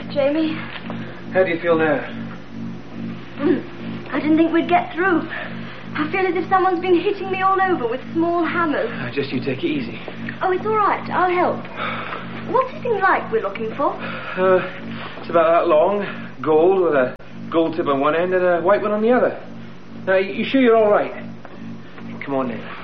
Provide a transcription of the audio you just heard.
Jamie. How do you feel now? I didn't think we'd get through. I feel as if someone's been hitting me all over with small hammers. Just you take it easy. Oh, it's all right. I'll help. What's this thing like we're looking for? It's about that long, gold, with a gold tip on one end and a white one on the other. Now, you sure you're all right? Come on then.